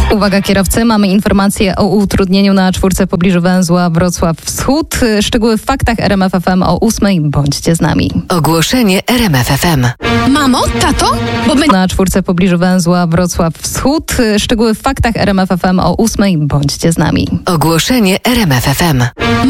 Uwaga kierowcy, mamy informację o utrudnieniu na czwórce w pobliżu węzła Wrocław Wschód. Szczegóły w faktach RMF FM o 8:00. Bądźcie z nami. Ogłoszenie RMF FM. Mamo, tato? Na czwórce w pobliżu węzła Wrocław Wschód. Szczegóły w faktach RMF FM o 8:00. Bądźcie z nami. Ogłoszenie RMF FM.